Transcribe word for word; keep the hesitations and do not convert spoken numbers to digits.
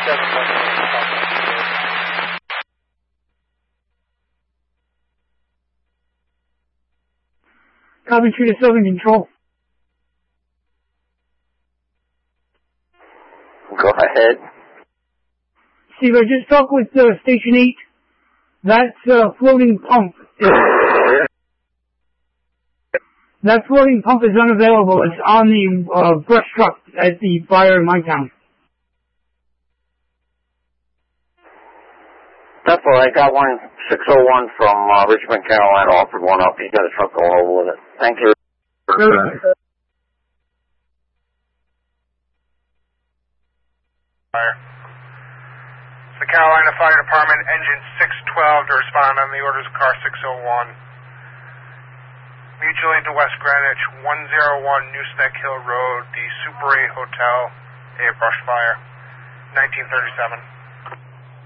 Coventry to Southern Control. Go ahead. Steve, I just talked with uh, Station eight. That uh, floating pump is... That floating pump is unavailable. It's on the uh, brush truck at the fire in my town. That's all. I got one six oh one from uh, Richmond, Carolina. Offered one up. He's got a truck all over with it. Thank you. Fire. The Carolina Fire Department, engine six twelve to respond on the orders of car six oh one. Mutual aid to West Greenwich, one oh one Newsneck Hill Road, the Super eight Hotel, a brush fire, nineteen thirty-seven.